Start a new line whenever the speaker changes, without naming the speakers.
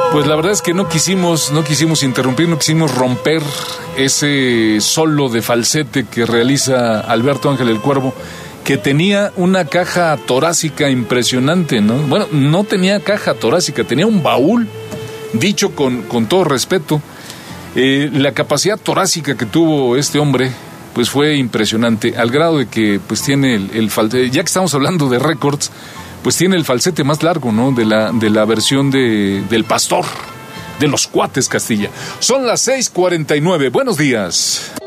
Pues la verdad es que no quisimos interrumpir, no quisimos romper ese solo de falsete que realiza Alberto Ángel el Cuervo, que tenía una caja torácica impresionante, ¿no? Bueno, no tenía caja torácica, tenía un baúl, dicho con todo respeto. La capacidad torácica que tuvo este hombre, pues fue impresionante, al grado de que pues tiene el falsete, ya que estamos hablando de récords, pues tiene el falsete más largo, ¿no? De la versión del Pastor, de los Cuates Castilla. Son las 6:49. Buenos días.